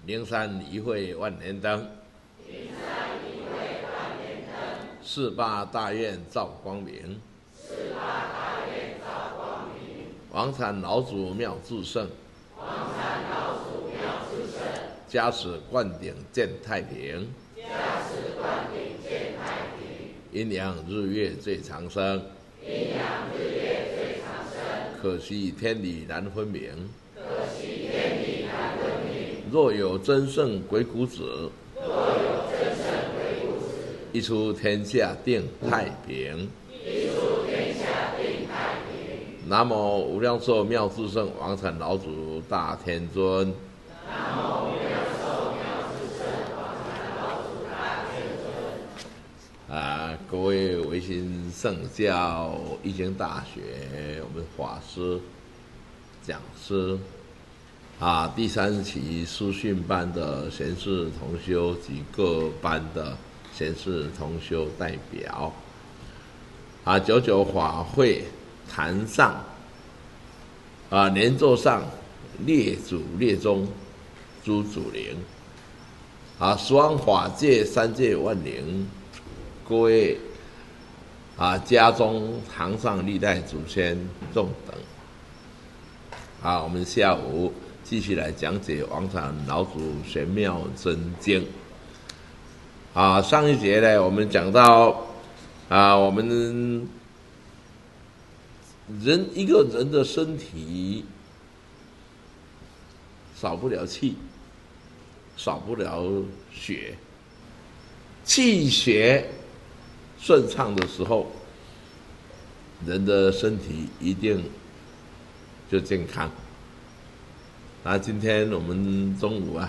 灵山一会万年灯，四八大愿照光明，王禅老祖妙智胜，加持灌顶见太平，阴阳日月最长生，可惜天理难分明，若有真圣鬼谷子，一出天下定太平。南无无量寿妙智胜王禅老祖大天尊。各位维新圣教易经大学我们法师讲师第3期书训班的贤士同修及各班的贤士同修代表99法会坛上年座上列祖列宗诸祖灵十方法界三界万灵，各位家中堂上历代祖先众等我们下午继续来讲解王禅老祖玄妙真经上一节呢我们讲到我们一个人的身体少不了气，少不了血，气血顺畅的时候，人的身体一定就健康。今天我们中午